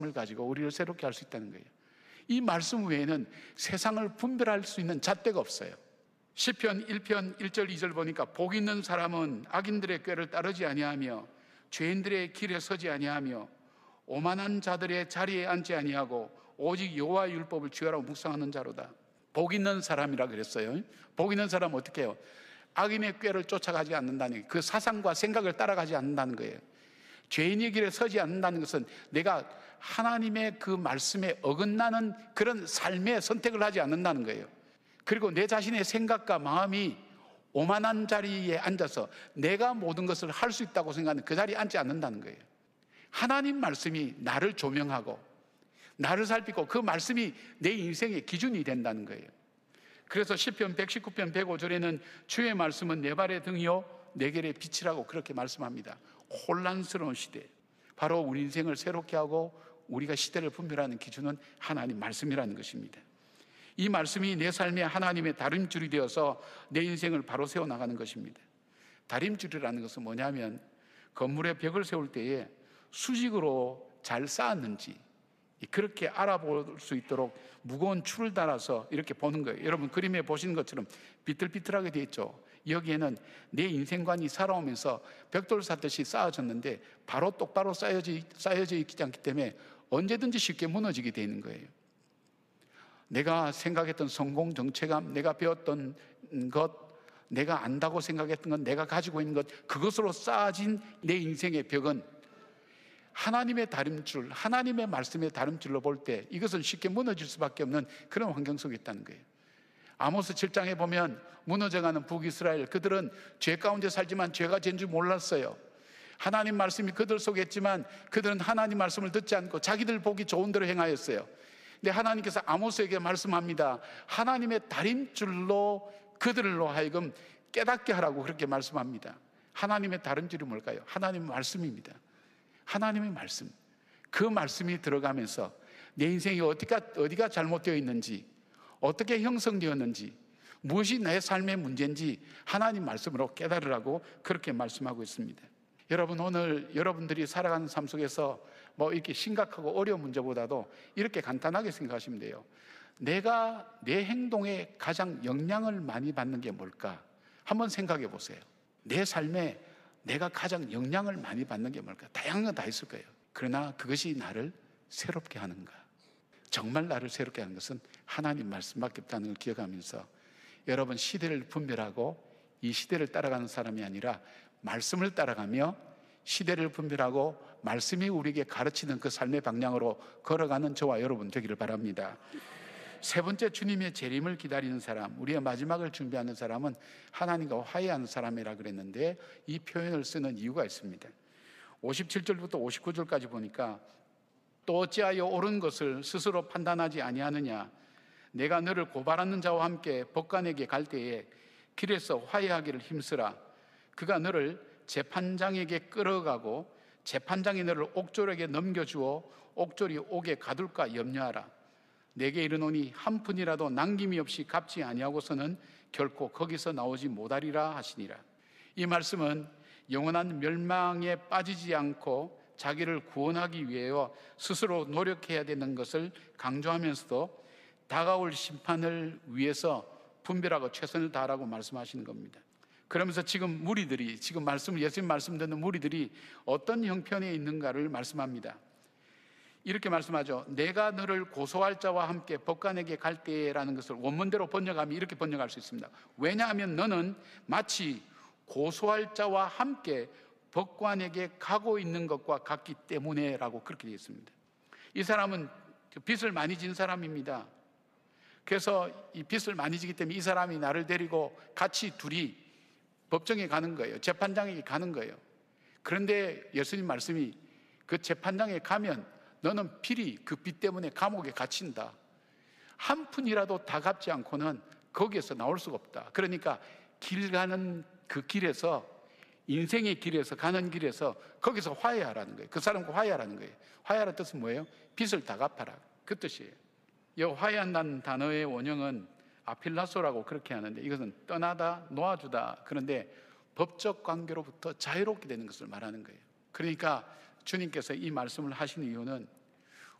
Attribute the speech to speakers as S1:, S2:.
S1: 가지고 우리를 새롭게 할 수 있다는 거예요. 이 말씀 외에는 세상을 분별할 수 있는 잣대가 없어요. 시편 1편 1절 2절 보니까 복 있는 사람은 악인들의 꾀를 따르지 아니하며 죄인들의 길에 서지 아니하며 오만한 자들의 자리에 앉지 아니하고 오직 여호와의 율법을 주야라고 묵상하는 자로다. 복 있는 사람이라 그랬어요. 복 있는 사람은 어떻게 해요? 악인의 꾀를 쫓아가지 않는다는 거예요. 그 사상과 생각을 따라가지 않는다는 거예요. 죄인의 길에 서지 않는다는 것은 내가 하나님의 그 말씀에 어긋나는 그런 삶의 선택을 하지 않는다는 거예요. 그리고 내 자신의 생각과 마음이 오만한 자리에 앉아서 내가 모든 것을 할 수 있다고 생각하는 그 자리에 앉지 않는다는 거예요. 하나님 말씀이 나를 조명하고 나를 살피고 그 말씀이 내 인생의 기준이 된다는 거예요. 그래서 시편 119편 105절에는 주의 말씀은 내 발의 등이요 내 길의 빛이라고 그렇게 말씀합니다. 혼란스러운 시대, 바로 우리 인생을 새롭게 하고 우리가 시대를 분별하는 기준은 하나님 말씀이라는 것입니다. 이 말씀이 내 삶에 하나님의 다림줄이 되어서 내 인생을 바로 세워나가는 것입니다. 다림줄이라는 것은 뭐냐면 건물의 벽을 세울 때에 수직으로 잘 쌓았는지 그렇게 알아볼 수 있도록 무거운 줄을 달아서 이렇게 보는 거예요. 여러분 그림에 보시는 것처럼 비틀비틀하게 되어 있죠. 여기에는 내 인생관이 살아오면서 벽돌 쌓듯이 쌓아졌는데 바로 똑바로 쌓여져 있지 않기 때문에 언제든지 쉽게 무너지게 되는 거예요. 내가 생각했던 성공 정체감, 내가 배웠던 것, 내가 안다고 생각했던 것, 내가 가지고 있는 것, 그것으로 쌓아진 내 인생의 벽은 하나님의 다림줄, 하나님의 말씀의 다림줄로 볼 때 이것은 쉽게 무너질 수밖에 없는 그런 환경 속에 있다는 거예요. 아모스 7장에 보면 무너져가는 북이스라엘, 그들은 죄 가운데 살지만 죄가 죄인 줄 몰랐어요. 하나님 말씀이 그들 속에 있지만 그들은 하나님 말씀을 듣지 않고 자기들 보기 좋은 대로 행하였어요. 근데 하나님께서 아모스에게 말씀합니다. 하나님의 다림줄로 그들로 하여금 깨닫게 하라고 그렇게 말씀합니다. 하나님의 다림줄이 뭘까요? 하나님의 말씀입니다. 하나님의 말씀, 그 말씀이 들어가면서 내 인생이 어디가 잘못되어 있는지, 어떻게 형성되었는지, 무엇이 내 삶의 문제인지 하나님 말씀으로 깨달으라고 그렇게 말씀하고 있습니다. 여러분, 오늘 여러분들이 살아가는 삶 속에서 뭐 이렇게 심각하고 어려운 문제보다도 이렇게 간단하게 생각하시면 돼요. 내가 내 행동에 가장 영향을 많이 받는 게 뭘까? 한번 생각해 보세요. 내 삶에 내가 가장 영향을 많이 받는 게 뭘까? 다양한 건 다 있을 거예요. 그러나 그것이 나를 새롭게 하는가? 정말 나를 새롭게 하는 것은 하나님 말씀밖에 없다는 걸 기억하면서 여러분 시대를 분별하고 이 시대를 따라가는 사람이 아니라 말씀을 따라가며 시대를 분별하고 말씀이 우리에게 가르치는 그 삶의 방향으로 걸어가는 저와 여러분 되기를 바랍니다. 세 번째, 주님의 재림을 기다리는 사람, 우리의 마지막을 준비하는 사람은 하나님과 화해하는 사람이라 그랬는데 이 표현을 쓰는 이유가 있습니다. 57절부터 59절까지 보니까 또 어찌하여 옳은 것을 스스로 판단하지 아니하느냐? 내가 너를 고발하는 자와 함께 법관에게 갈 때에 길에서 화해하기를 힘쓰라. 그가 너를 재판장에게 끌어가고 재판장이 너를 옥졸에게 넘겨주어 옥졸이 옥에 가둘까 염려하라. 내게 이르노니 한 푼이라도 남김이 없이 갚지 아니하고서는 결코 거기서 나오지 못하리라 하시니라. 이 말씀은 영원한 멸망에 빠지지 않고 자기를 구원하기 위하여 스스로 노력해야 되는 것을 강조하면서도 다가올 심판을 위해서 분별하고 최선을 다하라고 말씀하시는 겁니다. 그러면서 지금 예수님 말씀 듣는 무리들이 어떤 형편에 있는가를 말씀합니다. 이렇게 말씀하죠. 내가 너를 고소할 자와 함께 법관에게 갈 때라는 것을 원문대로 번역하면 이렇게 번역할 수 있습니다. 왜냐하면 너는 마치 고소할 자와 함께 법관에게 가고 있는 것과 같기 때문에 라고 그렇게 되어 있습니다. 이 사람은 빚을 많이 진 사람입니다. 그래서 이 빚을 많이 지기 때문에 이 사람이 나를 데리고 같이 둘이 법정에 가는 거예요. 재판장에게 가는 거예요. 그런데 예수님 말씀이 그 재판장에 가면 너는 필히 그 빚 때문에 감옥에 갇힌다. 한 푼이라도 다 갚지 않고는 거기에서 나올 수가 없다. 그러니까 길 가는 그 길에서, 인생의 길에서, 가는 길에서 거기서 화해하라는 거예요. 그 사람과 화해하라는 거예요. 화해하라는 뜻은 뭐예요? 빚을 다 갚아라, 그 뜻이에요. 이 화해한다는 단어의 원형은 아필라소라고 그렇게 하는데 이것은 떠나다, 놓아주다. 그런데 법적 관계로부터 자유롭게 되는 것을 말하는 거예요. 그러니까 주님께서 이 말씀을 하신 이유는